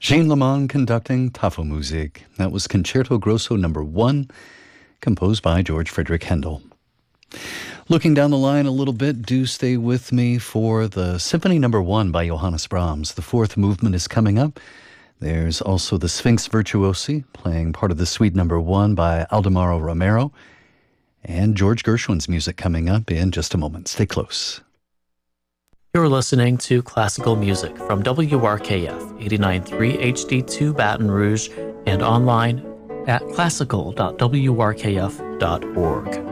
Jean Lemon conducting Tafelmusik. That was Concerto Grosso Number 1, composed by George Frederick Handel. Looking down the line a little bit, do stay with me for the Symphony Number 1 by Johannes Brahms. The fourth movement is coming up. There's also the Sphinx Virtuosi, playing part of the Suite Number 1 by Aldemaro Romero, and George Gershwin's music coming up in just a moment. Stay close. You're listening to classical music from WRKF 89.3 HD2 Baton Rouge and online at classical.wrkf.org.